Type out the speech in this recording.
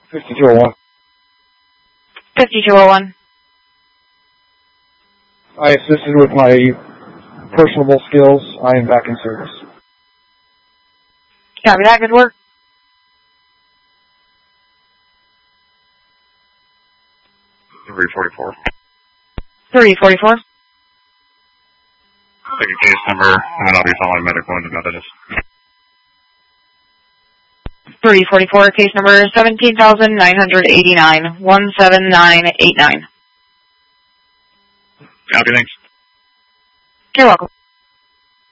5201. 5201. I assisted with my personable skills. I am back in service. Copy that. Good work. 344. 344. Take a case number, and then I'll be following medical into Methodist. 344, case number 17,989, 17989. Copy, thanks. You're welcome.